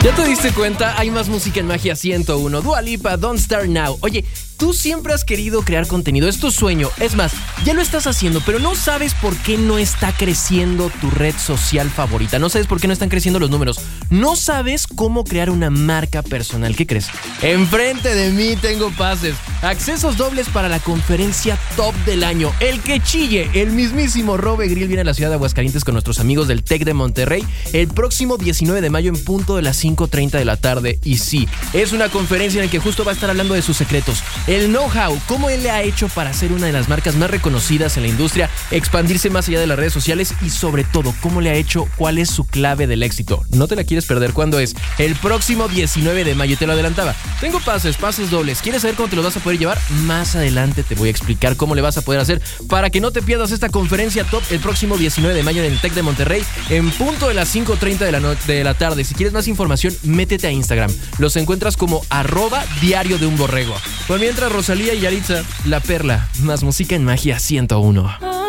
¿Ya te diste cuenta? Hay más música en Magia 101. Dua Lipa, Don't Start Now. Oye, tú siempre has querido crear contenido, es tu sueño. Es más, ya lo estás haciendo, pero no sabes por qué no está creciendo tu red social favorita. No sabes por qué no están creciendo los números. No sabes cómo crear una marca personal. ¿Qué crees? Enfrente de mí tengo pases. Accesos dobles para la conferencia top del año. El que chille, el mismísimo Robe Grill viene a la ciudad de Aguascalientes con nuestros amigos del TEC de Monterrey el próximo 19 de mayo en punto de las 5:30 de la tarde. Y sí, es una conferencia en la que justo va a estar hablando de sus secretos, el know-how, cómo él le ha hecho para ser una de las marcas más reconocidas en la industria, expandirse más allá de las redes sociales y sobre todo, cómo le ha hecho, cuál es su clave del éxito. No te la quieres perder. ¿Cuándo es? El próximo 19 de mayo, te lo adelantaba. Tengo pases dobles. ¿Quieres saber cómo te los vas a poder llevar? Más adelante te voy a explicar cómo le vas a poder hacer para que no te pierdas esta conferencia top el próximo 19 de mayo en el TEC de Monterrey en punto de las 5:30 de la tarde. Si quieres más información, métete a Instagram. Los encuentras como @diario de un borrego. Por mientras, Rosalía y Yaritza, La Perla. Más música en Magia 101.